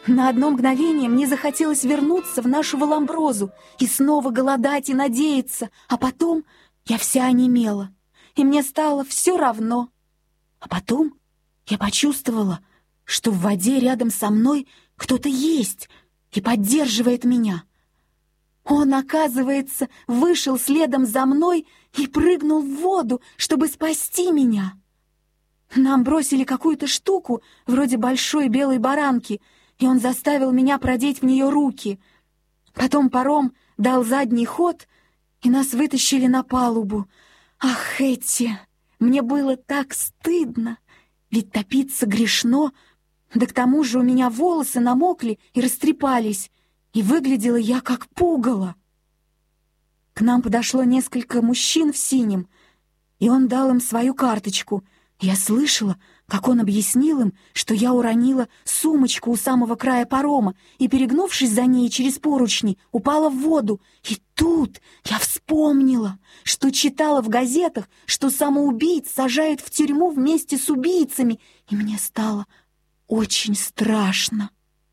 На одно мгновение мне захотелось вернуться в нашу Валамброзу и снова голодать и надеяться, а потом я вся онемела, и мне стало все равно. А потом я почувствовала, что в воде рядом со мной кто-то есть и поддерживает меня. Он, оказывается, вышел следом за мной и прыгнул в воду, чтобы спасти меня. Нам бросили какую-то штуку, вроде большой белой баранки, и он заставил меня продеть в нее руки. Потом паром дал задний ход, и нас вытащили на палубу. Ах, Эти, мне было так стыдно, ведь топиться грешно, да к тому же у меня волосы намокли и растрепались, и выглядела я как пугало. К нам подошло несколько мужчин в синем, и он дал им свою карточку. Я слышала, как он объяснил им, что я уронила сумочку у самого края парома и, перегнувшись за ней через поручни, упала в воду. И тут я вспомнила, что читала в газетах, что самоубийц сажают в тюрьму вместе с убийцами, и мне стало очень страшно.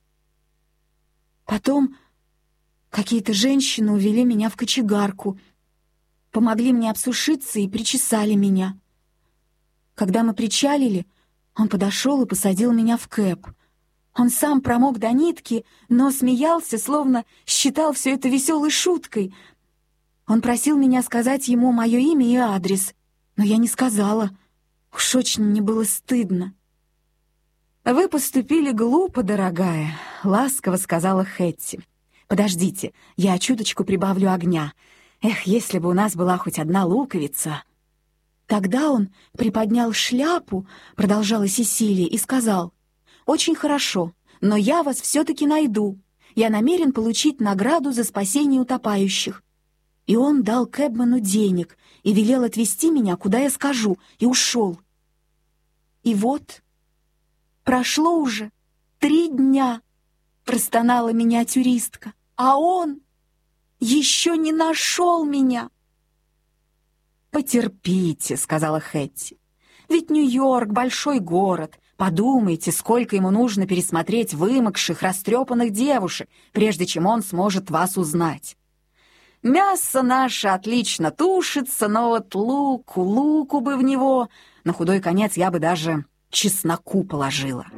Потом какие-то женщины увели меня в кочегарку, помогли мне обсушиться и причесали меня. Когда мы причалили, он подошел и посадил меня в кэб. Он сам промок до нитки, но смеялся, словно считал все это веселой шуткой. Он просил меня сказать ему мое имя и адрес, но я не сказала. Уж очень мне было стыдно. «Вы поступили глупо, дорогая», — ласково сказала Хэтти. «Подождите, я чуточку прибавлю огня. Эх, если бы у нас была хоть одна луковица». Тогда он приподнял шляпу, продолжала Сесилия, и сказал: «Очень хорошо, но я вас все-таки найду. Я намерен получить награду за спасение утопающих». И он дал кэбману денег и велел отвезти меня, куда я скажу, и ушел. И вот прошло уже 3 дня, простонала миниатюристка, а он еще не нашел меня. «Потерпите», — сказала Хэтти. «Ведь Нью-Йорк — большой город. Подумайте, сколько ему нужно пересмотреть вымокших, растрепанных девушек, прежде чем он сможет вас узнать. Мясо наше отлично тушится, но вот луку бы в него. На худой конец я бы даже чесноку положила».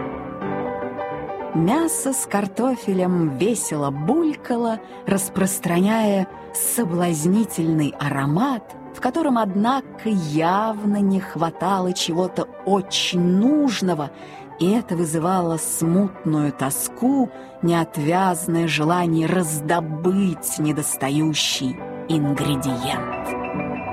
Мясо с картофелем весело булькало, распространяя соблазнительный аромат, в котором, однако, явно не хватало чего-то очень нужного, и это вызывало смутную тоску, неотвязное желание раздобыть недостающий ингредиент.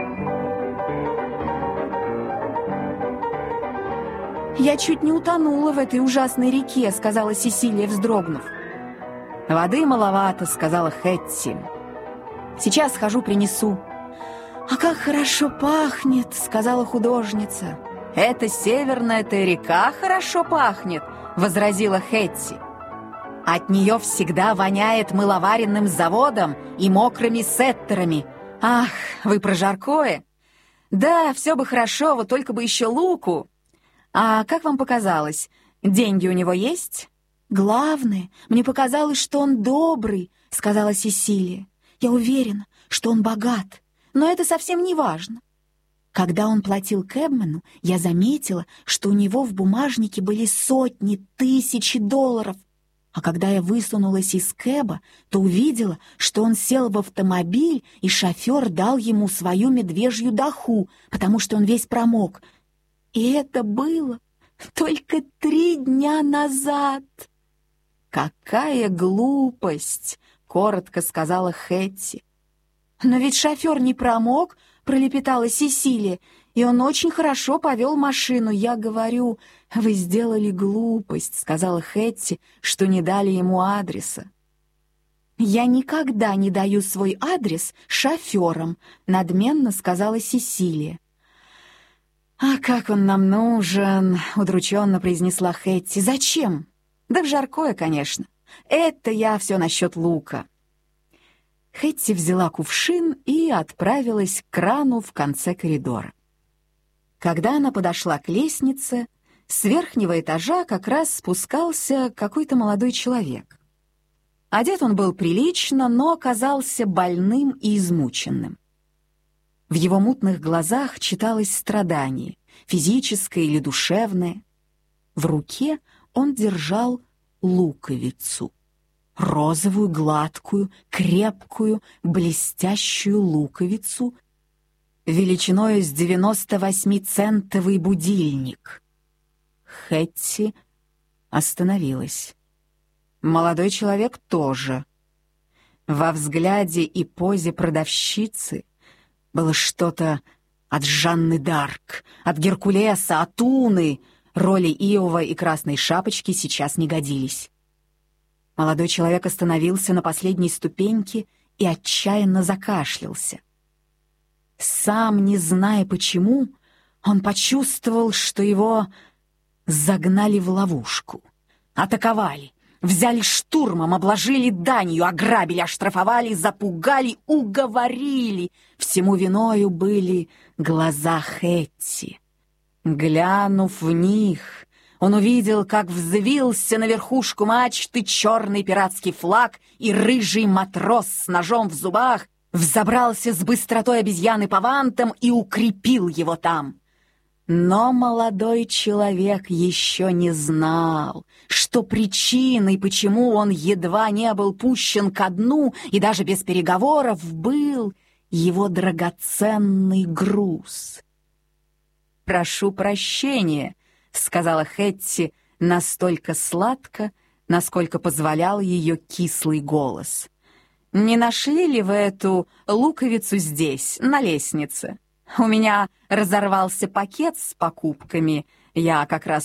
«Я чуть не утонула в этой ужасной реке», — сказала Сесилия, вздрогнув. «Воды маловато», — сказала Хэтти. «Сейчас схожу, принесу». «А как хорошо пахнет», — сказала художница. «Это северная-то река хорошо пахнет», — возразила Хэтти. «От нее всегда воняет мыловаренным заводом и мокрыми сеттерами. Ах, вы про жаркое? Да, все бы хорошо, вот только бы еще луку. А как вам показалось, деньги у него есть?» «Главное, мне показалось, что он добрый», — сказала Сесилия. «Я уверена, что он богат, но это совсем не важно». Когда он платил кэбмену, я заметила, что у него в бумажнике были сотни, тысячи долларов. А когда я высунулась из кэба, то увидела, что он сел в автомобиль, и шофер дал ему свою медвежью даху, потому что он весь промок. И это было только 3 дня назад. «Какая глупость!» — коротко сказала Хэтти. «Но ведь шофер не промок», — пролепетала Сесилия, «и он очень хорошо повел машину. Я говорю, вы сделали глупость», — сказала Хэтти, «что не дали ему адреса». «Я никогда не даю свой адрес шоферам», — надменно сказала Сесилия. «А как он нам нужен?» — удрученно произнесла Хэтти. «Зачем?» «Да в жаркое, конечно. Это я все насчет лука». Хэтти взяла кувшин и отправилась к крану в конце коридора. Когда она подошла к лестнице, С верхнего этажа как раз спускался какой-то молодой человек. Одет он был прилично, но оказался больным и измученным. В его мутных глазах читалось страдание, физическое или душевное. В руке он держал луковицу. Розовую, гладкую, крепкую, блестящую луковицу величиною с 98-центовый будильник. Хэтти остановилась. Молодой человек тоже. Во взгляде и позе продавщицы было что-то от Жанны д'Арк, от Геркулеса, от Уны. Роли Иова и Красной Шапочки сейчас не годились. Молодой человек остановился на последней ступеньке и отчаянно закашлялся. Сам не зная почему, он почувствовал, что его загнали в ловушку, атаковали, взяли штурмом, обложили данью, ограбили, оштрафовали, запугали, уговорили. Всему виною были глаза Хэтти. Глянув в них, он увидел, как взвился на верхушку мачты черный пиратский флаг, и рыжий матрос с ножом в зубах взобрался с быстротой обезьяны по вантам и укрепил его там. Но молодой человек еще не знал, что причиной, почему он едва не был пущен ко дну и даже без переговоров, был его драгоценный груз. «Прошу прощения», — сказала Хэтти настолько сладко, насколько позволял ее кислый голос. «Не нашли ли вы эту луковицу здесь, на лестнице? У меня разорвался пакет с покупками. Я как раз